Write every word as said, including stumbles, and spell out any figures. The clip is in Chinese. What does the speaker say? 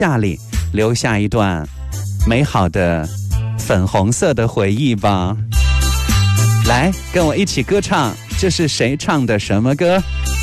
下里留下一段美好的粉红色的回忆吧。来，跟我一起歌唱，这是谁唱的什么歌？